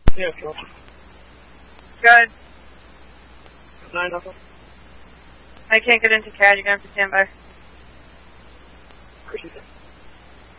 Yeah, sure. Good. 9-0. I can't get into CAD. You're going to have to stand by. Appreciate it.